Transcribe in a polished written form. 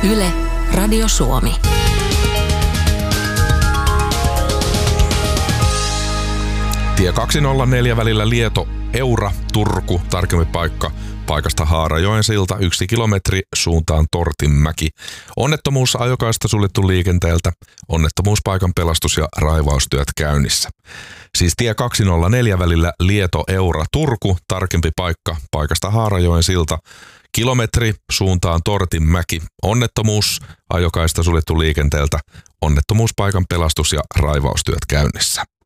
Yle, Radio Suomi. Tie 204 välillä Lieto, Eura, Turku, tarkempi paikka, paikasta Haarajoen silta 1 kilometri suuntaan Tortinmäki. Onnettomuus ajokaista suljettu liikenteeltä, onnettomuuspaikan pelastus- ja raivaustyöt käynnissä. Siis tie 204 välillä Lieto, Eura, Turku, tarkempi paikka, paikasta Haarajoen silta, kilometri suuntaan Tortinmäki. Onnettomuus ajokaista suljettu liikenteeltä, onnettomuuspaikan pelastus- ja raivaustyöt käynnissä.